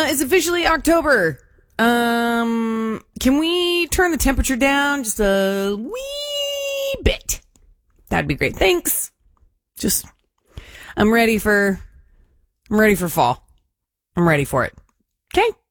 It's officially October. Can we turn the temperature down just a wee bit? That'd be great. Thanks. I'm ready for fall. I'm ready for it. Okay?